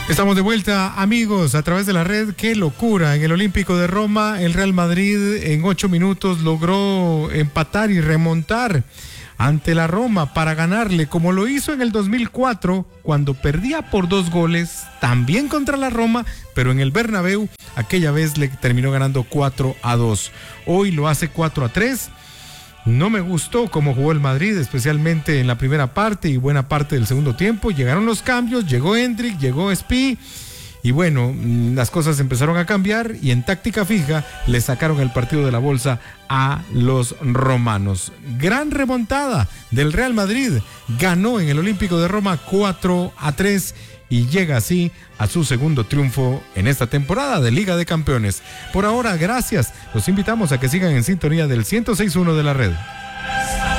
Estamos de vuelta, amigos, a través de la red. ¡Qué locura! En el Olímpico de Roma, el Real Madrid en 8 minutos logró empatar y remontar ante la Roma para ganarle, como lo hizo en el 2004, cuando perdía por 2 goles, también contra la Roma, pero en el Bernabéu, aquella vez le terminó ganando 4-2. Hoy lo hace 4-3. No me gustó cómo jugó el Madrid, especialmente en la primera parte y buena parte del segundo tiempo. Llegaron los cambios, llegó Endrick, llegó Spi, y bueno, las cosas empezaron a cambiar y en táctica fija le sacaron el partido de la bolsa a los romanos. Gran remontada del Real Madrid, ganó en el Olímpico de Roma 4-3 y llega así a su segundo triunfo en esta temporada de Liga de Campeones. Por ahora, gracias. Los invitamos a que sigan en sintonía del 106.1 de la red.